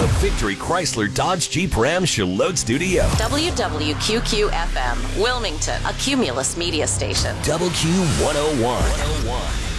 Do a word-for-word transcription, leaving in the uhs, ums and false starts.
the Victory Chrysler Dodge Jeep Ram Charlotte Studio. W W Q Q F M, Wilmington, a Cumulus media station. W Q one oh one.